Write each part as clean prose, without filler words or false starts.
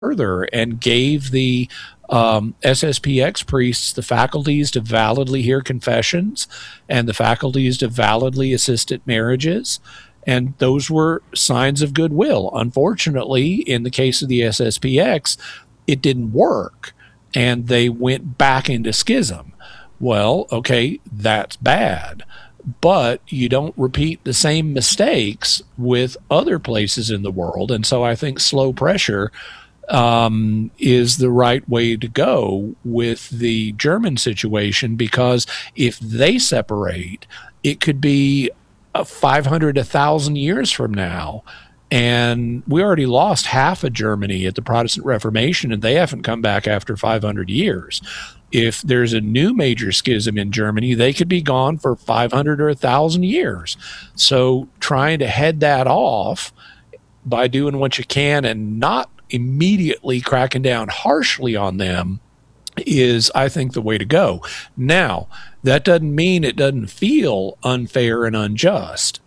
further and gave the SSPX priests the faculties to validly hear confessions and the faculties to validly assist at marriages. And those were signs of goodwill. Unfortunately, in the case of the SSPX, it didn't work, and they went back into schism. Well, okay, that's bad, but you don't repeat the same mistakes with other places in the world. And so I think slow pressure is the right way to go with the German situation, because if they separate, it could be 500, 1,000 years from now. And we already lost half of Germany at the Protestant Reformation, and they haven't come back after 500 years. If there's a new major schism in Germany, they could be gone for 500 or 1,000 years. So trying to head that off by doing what you can and not immediately cracking down harshly on them is, I think, the way to go. Now, that doesn't mean it doesn't feel unfair and unjust.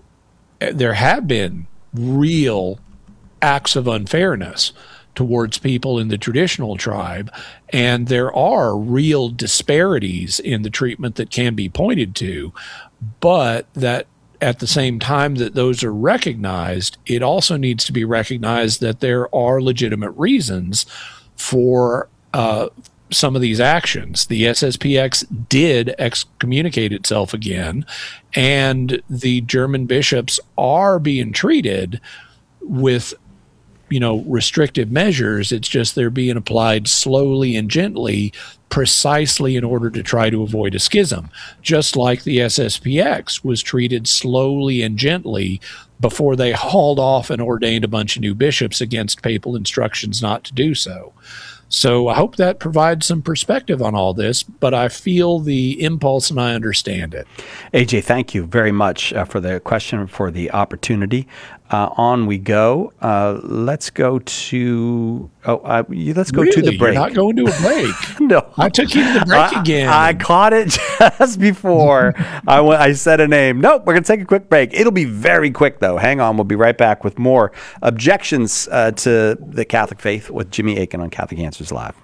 There have been real acts of unfairness towards people in the traditional tribe, and there are real disparities in the treatment that can be pointed to, but that at the same time that those are recognized, it also needs to be recognized that there are legitimate reasons for some of these actions. The SSPX did excommunicate itself again, and the German bishops are being treated with, restrictive measures. It's just they're being applied slowly and gently, precisely in order to try to avoid a schism, just like the SSPX was treated slowly and gently before they hauled off and ordained a bunch of new bishops against papal instructions not to do so. So I hope that provides some perspective on all this, but I feel the impulse and I understand it. AJ, thank you very much for the question, for the opportunity. On we go. Let's go to let's go to the break. You're not going to a break. No, I took you to the break again. I caught it just before I said a name. Nope, we're going to take a quick break. It'll be very quick, though. Hang on. We'll be right back with more objections to the Catholic faith with Jimmy Akin on Catholic Answers Live.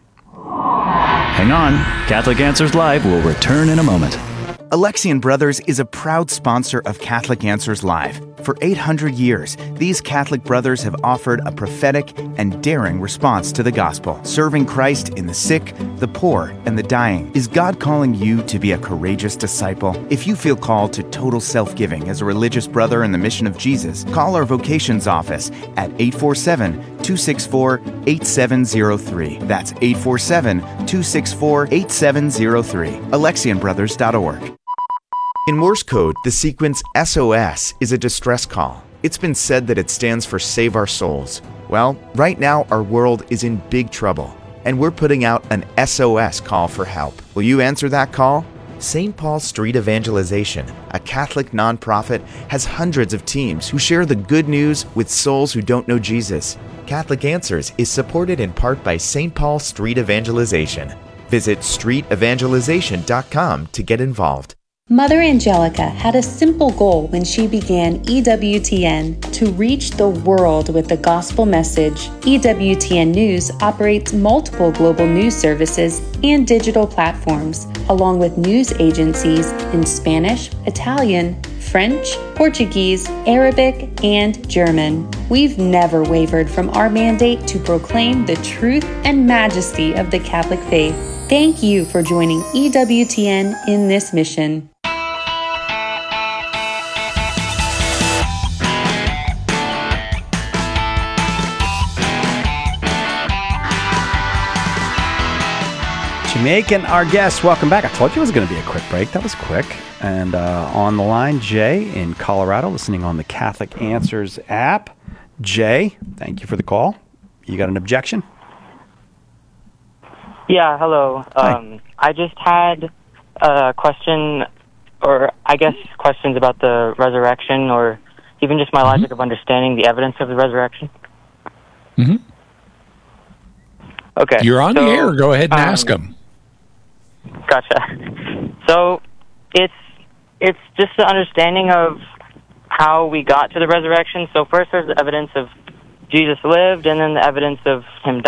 Hang on. Catholic Answers Live will return in a moment. Alexian Brothers is a proud sponsor of Catholic Answers Live. For 800 years, these Catholic brothers have offered a prophetic and daring response to the gospel, serving Christ in the sick, the poor, and the dying. Is God calling you to be a courageous disciple? If you feel called to total self-giving as a religious brother in the mission of Jesus, call our vocations office at 847-264-8703. That's 847-264-8703. AlexianBrothers.org. In Morse code, the sequence SOS is a distress call. It's been said that it stands for Save Our Souls. Well, right now our world is in big trouble, and we're putting out an SOS call for help. Will you answer that call? St. Paul Street Evangelization, a Catholic nonprofit, has hundreds of teams who share the good news with souls who don't know Jesus. Catholic Answers is supported in part by St. Paul Street Evangelization. Visit streetevangelization.com to get involved. Mother Angelica had a simple goal when she began EWTN: to reach the world with the gospel message. EWTN News operates multiple global news services and digital platforms, along with news agencies in Spanish, Italian, French, Portuguese, Arabic, and German. We've never wavered from our mandate to proclaim the truth and majesty of the Catholic faith. Thank you for joining EWTN in this mission. Making our guests, welcome back. I told you it was going to be a quick break. That was quick. And on the line, Jay in Colorado, listening on the Catholic Answers app. Jay, thank you for the call. You got an objection? Yeah, hello. I just had a question, or I guess questions about the resurrection, or even just my logic of understanding the evidence of the resurrection. Mm-hmm. Okay. You're on the air. Go ahead and ask them. Gotcha. So it's just the understanding of how we got to the resurrection. So first there's the evidence of Jesus lived, and then the evidence of him